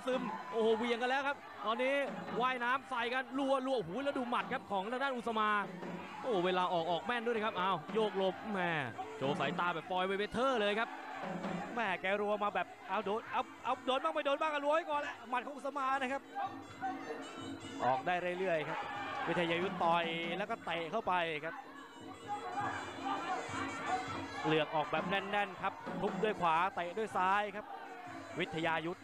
ซึมโอ้โหเวียงกันแล้วครับตอนนี้ว่ายน้ำใส่กันรัวโอ้โหแล้วดูหมัดครับของทางด้านอุสมาโอ้เวลาออกแม่นด้วยนะครับอ้าวโยกหลบแม่โชว์สายตาแบบฟอยเวเทอร์เลยครับแม่แกรัวมาแบบเอาโดนเอาโดนบ้างไม่โดนบ้างก็รัวไว้ก่อนแหละหมัดของอุสมานะครับออกได้เรื่อยๆครับวิทยายุทธต่อยแล้วก็เตะเข้าไปครับเลือกออกแบบแน่นๆครับทุบด้วยขวาเตะด้วยซ้ายครับวิทยายุทธ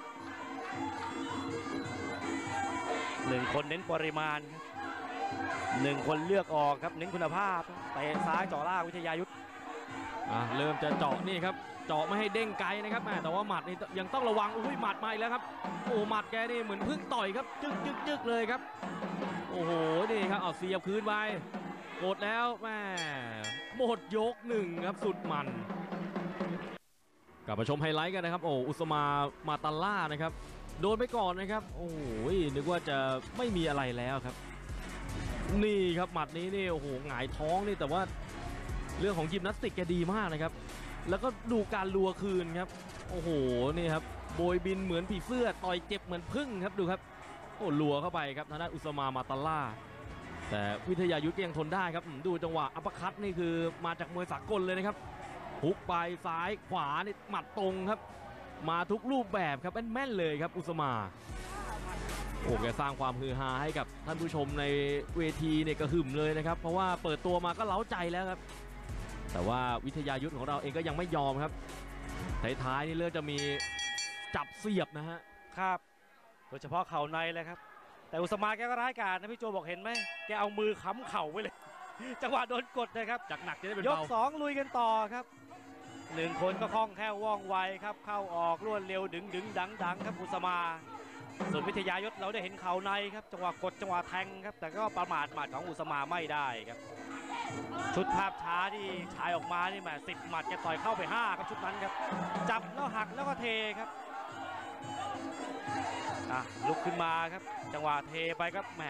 1 คนเน้นปริมาณครับ1 คนเลือกออกครับเน้นคุณภาพเตะซ้ายเจาะล่างวิทยายุทธเริ่มจะเจาะนี่ครับเจาะไม่ให้เด้งไกลนะครับแต่ว่าหมัดนี่ยังต้องระวังอุ้ยหมัดมาอีกแล้วครับโอ้หมัดแกนี่เหมือนพึ่งต่อยครับจึ๊กเลยครับโอ้โหนี่ครับเอาเสียบคืนไปกดแล้วแม่หมดยก1ครับสุดมันกลับมาชมไฮไลท์กันนะครับโอ้อุสมาตาล่านะครับโดนไปก่อนนะครับโอ้โหนึกว่าจะไม่มีอะไรแล้วครับนี่ครับหมัดนี้นี่โอ้โหหงายท้องนี่แต่ว่าเรื่องของยิมนาสติกแกดีมากนะครับแล้วก็ดูการลัวคืนครับโอ้โหนี่ครับโบยบินเหมือนผีเสื้อต่อยเจ็บเหมือนพึ่งครับดูครับโอ้ลัวเข้าไปครับทางด้านอุสมาตาล่าแต่วิทยายุทธยังทนได้ครับดูจังหวะอัปคัตนี่คือมาจากมวยสากลเลยนะครับฮุกไปซ้ายขวานี่หมัดตรงครับมาทุกรูปแบบครับแม่นเลยครับอุสมาโอ้แกสร้างความฮือฮาให้กับท่านผู้ชมในเวทีเนี่ยกระหึ่มเลยนะครับเพราะว่าเปิดตัวมาก็เล้าใจแล้วครับแต่ว่าวิทยายุทธของเราเองก็ยังไม่ยอมครับท้ายๆนี่เริ่มจะมีจับเสียบนะฮะครับโดยเฉพาะเข่าในเลยครับแต่อุสมาแกก็ร้ายกาจนะพี่โจบอกเห็นไหมแกเอามือค้ำเข่าไว้เลยจังหวะโดนกดนะครับจากหนักจะได้เป็นเบายก 2ลุยกันต่อครับ1 คนก็คล่องแคล่วว่องไวครับเข้าออกรวดเร็วดึงดังครับอุสมาส่วนวิทยายุทธเราได้เห็นเข่าในครับจังหวะกดจังหวะแทงครับแต่ก็ประมาทหมัดของอุสมาไม่ได้ครับชุดภาพช้าที่ฉายออกมานี่แหม10 หมัดแกต่อยเข้าไป5ครับชุดนั้นครับจับแล้วหักแล้วก็เทครับลุกขึ้นมาครับจังหวะเทไปครับแหม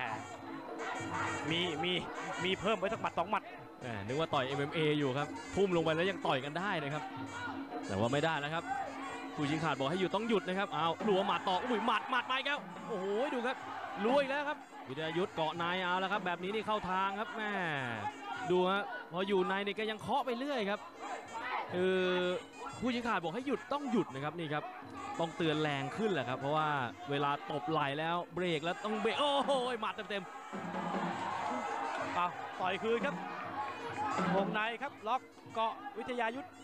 มีเพิ่มไปสักหมัด2 หมัดนึกว่าต่อย MMA อยู่ครับทุ่มลงไปแล้วยังต่อยกันได้นะครับแต่ว่าไม่ได้แล้วครับผู้ชิงขาดบอกให้หยุดต้องหยุดนะครับเอาหลัวหมัดต่ออุ้ยหมัดมาอีกแล้วโอ้โหดูครับลุยแล้วครับวิทยายุทธเกาะนายเอาแล้วครับแบบนี้นี่เข้าทางครับแม่ดูฮะพออยู่ในนี่ก็ยังเคาะไปเรื่อยครับคือผู้ชิงขาดบอกให้หยุดต้องหยุดนะครับนี่ครับต้องเตือนแรงขึ้นแหละครับเพราะว่าเวลาตบไหล่แล้วเบรกแล้วต้องเบรกโอ้โหหมัดเต็มต่อยคืนครับวงในครับล็อกเกาะวิทยายุทธ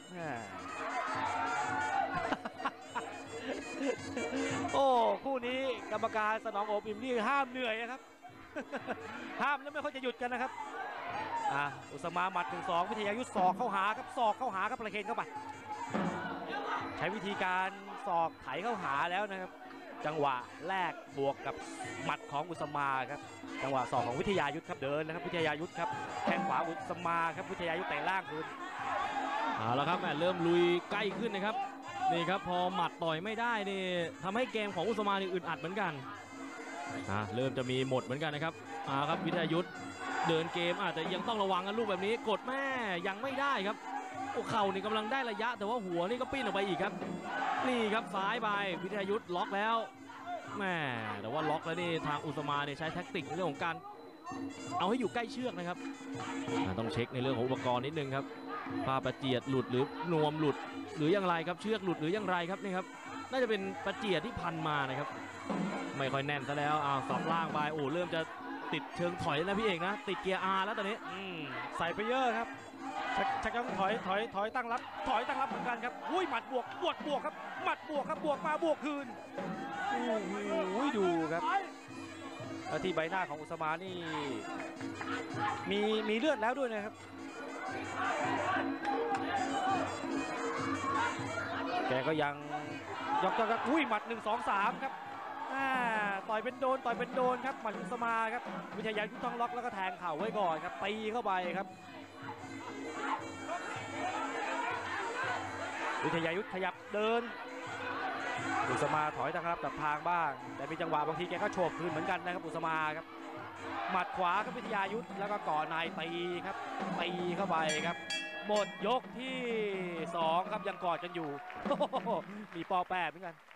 โอ้คู่นี้กรรมการสนองโอบอิ่มนี่ห้ามเหนื่อยนะครับห้ามแล้วไม่ค่อยจะหยุดกันนะครับอุสมาหมัด1-2วิทยายุทธศอกเข้าหาครับศอกเข้าหาครับประเคนเข้าไปใช้วิธีการศอกไถเข้าหาแล้วนะครับจังหวะแรกบวกกับหมัดของอุสมาครับจังหวะศอกของวิทยายุทธครับเดินนะครับวิทยายุทธครับแข้งขวาอุสมาครับวิทยายุทธเตะล่างคืนเอาละครับเริ่มลุยใกล้ขึ้นนะครับนี่ครับพอหมัดต่อยไม่ได้นี่ทำให้เกมของอุสมานี่อึดอัดเหมือนกันเริ่มจะมีหมดเหมือนกันนะครับครับวิทยายุทธเดินเกมแต่ยังต้องระวังกันลูกแบบนี้กดแม่ยังไม่ได้ครับโอ้เข่านี่กำลังได้ระยะแต่ว่าหัวนี่ก็ปิ้นออกไปอีกครับนี่ครับซ้ายไปวิทยายุทธล็อกแล้วแม่แต่ว่าล็อกแล้วนี่ทางอุสมาเนี่ยใช้แท็กติกในเรื่องของการเอาให้อยู่ใกล้เชือกนะครับต้องเช็คในเรื่องของอุปกรณ์นิดนึงครับผ้าประเจียดหลุดหรือนวมหลุดหรืออย่างไรครับเชือกหลุดหรืออย่างไรครับนี่ครับน่าจะเป็นประเจียดที่พันมานะครับไม่ค่อยแน่นซะแล้วสับล่างไปโอ้เริ่มจะติดเชิงถอยนะพี่เอกนะติดเกียร์ R แล้วตอนนี้ใส่ไปเยอะครับชักยังถอยตั้งรับเหมือนกันครับอุ้ยหมัดบวกครับหมัดบวกครับบวกมาบวกคืนอุ้ยดูครับแล้วที่ใบหน้าของอุสมานี่มีเลือดแล้วด้วยนะครับแกก็ยังยกอุ้ยหมัด1-2-3ครับต่อยเป็นโดนครับหมัดอุสมาครับวิทยายุทธต้องล็อกแล้วก็แทงเข่าไว้ก่อนครับตีเข้าไปครับวิทยายุทธขยับเดินอุสมาถอยตั้งรับกับทางบ้างแต่มีจังหวะบางทีแกก็โฉบคืนเหมือนกันนะครับอุสมาครับหมัดขวาครับวิทยายุทธแล้วก็ก่อนายตีครับตีเข้าไปครับหมดยกที่2ครับยังกอดกันอยู่มีปอแปะเหมือนกัน